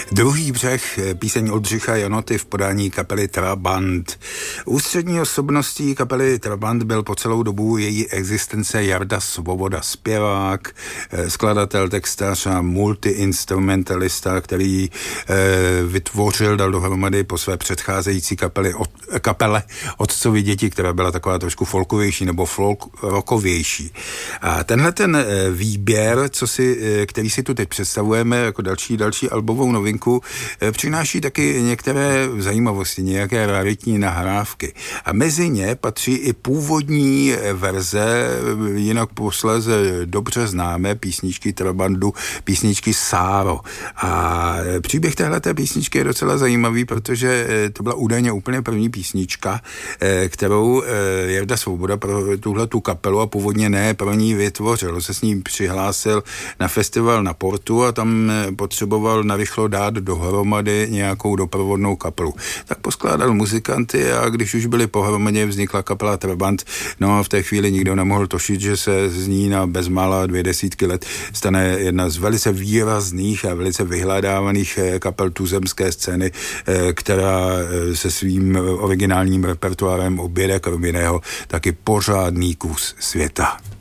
Druhý břeh, píseň Oldřicha Janoty v podání kapely Trabant. Ústřední osobností kapely Trabant byl po celou dobu její existence Jarda Svoboda, zpěvák, skladatel, textař a multiinstrumentalista, který vytvořil, dal dohromady po své předcházející kapele Otcovi děti, která byla taková trošku folkovější nebo rockovější. A tenhle ten výběr, který si tu teď představujeme jako další albovou novinku, přináší taky některé zajímavosti, nějaké raritní nahrávky. A mezi ně patří i původní verze, jinak posléze dobře známé písničky Trabandu, písničky Sáro. A příběh téhleté písničky je docela zajímavý, protože to byla údajně úplně první písnička, kterou Jarda Svoboda pro tuhletu kapelu a původně ne pro ní vytvořil. Se s ním přihlásil na festival na Portu a tam potřeboval narychlo dát dohromady nějakou doprovodnou kapelu. Tak poskládal muzikanty a když už byli pohromadě, vznikla kapela Trabant. No a v té chvíli nikdo nemohl tušit, že se z ní na bezmála 20 let stane jedna z velice výrazných a velice vyhledávaných kapel tuzemské scény, která se svým originálním repertoárem objede krom jiného taky pořádný kus světa.